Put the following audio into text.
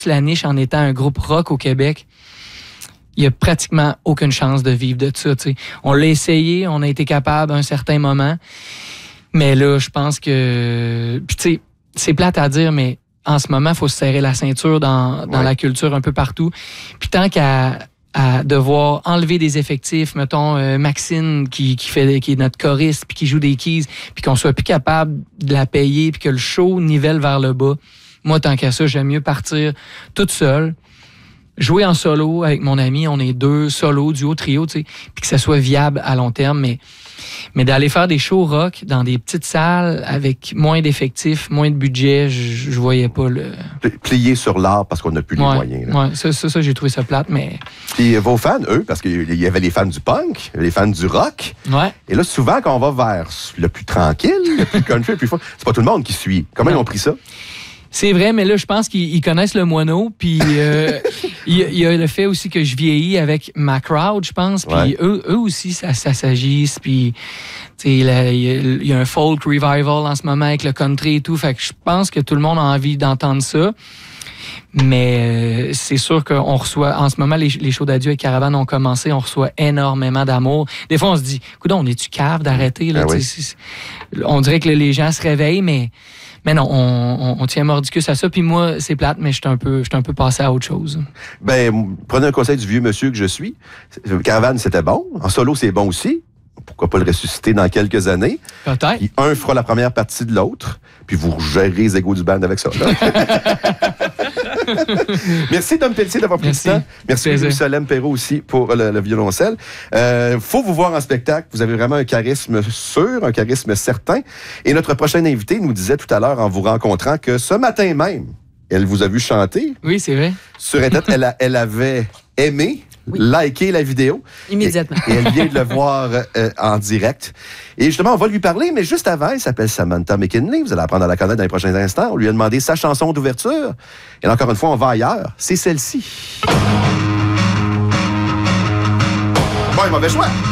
la niche en étant un groupe rock au Québec, il n'y a pratiquement aucune chance de vivre de ça. T'sais. On l'a essayé, on a été capable à un certain moment, mais là, je pense que... Puis tu sais, c'est plate à dire, mais en ce moment, il faut se serrer la ceinture dans la culture un peu partout. Puis tant qu'à devoir enlever des effectifs, mettons Maxine qui est notre choriste puis qui joue des keys, puis qu'on soit plus capable de la payer puis que le show nivelle vers le bas. Moi, tant qu'à ça, j'aime mieux partir toute seule, jouer en solo avec mon ami, on est 2 solo, duo, trio, tu sais, puis que ça soit viable à long terme, mais d'aller faire des shows rock dans des petites salles avec moins d'effectifs, moins de budget, je voyais pas le... Plier sur l'art parce qu'on n'a plus les moyens. Oui, ça, j'ai trouvé ça plate, mais... Puis vos fans, eux, parce qu'il y avait les fans du punk, les fans du rock, et là, souvent, quand on va vers le plus tranquille, le plus country, le plus fort, c'est pas tout le monde qui suit. Comment ils ont pris ça? C'est vrai, mais là, je pense qu'ils connaissent le moineau. Puis il y a le fait aussi que je vieillis avec ma crowd, je pense. Puis eux aussi, ça s'agisse. Puis il y a un folk revival en ce moment avec le country et tout. Fait que je pense que tout le monde a envie d'entendre ça. Mais c'est sûr qu'on reçoit, en ce moment, les shows d'adieu avec Caravane ont commencé, on reçoit énormément d'amour. Des fois, on se dit, écoute, on est-tu cave d'arrêter? Là, on dirait que les gens se réveillent, mais non, on tient mordicus à ça. Puis moi, c'est plate, mais je suis un peu passé à autre chose. Ben, prenez un conseil du vieux monsieur que je suis. Caravane, c'était bon. En solo, c'est bon aussi. Pourquoi pas le ressusciter dans quelques années? Peut-être. Puis un fera la première partie de l'autre, puis vous gérez les égos du band avec ça. Merci, Dom Pelletier, d'avoir pris le temps. Merci, Louis-Solène Perrault aussi, pour le violoncelle. Faut vous voir en spectacle. Vous avez vraiment un charisme sûr, un charisme certain. Et notre prochain invité nous disait tout à l'heure, en vous rencontrant, que ce matin même, elle vous a vu chanter. Oui, c'est vrai. Sur Internet, elle avait aimé... liker la vidéo. Immédiatement. Et elle vient de le voir en direct. Et justement, on va lui parler, mais juste avant, elle s'appelle Samantha McKinley. Vous allez apprendre à la connaître dans les prochains instants. On lui a demandé sa chanson d'ouverture. Et encore une fois, on va ailleurs. C'est celle-ci. Bon, mauvais choix.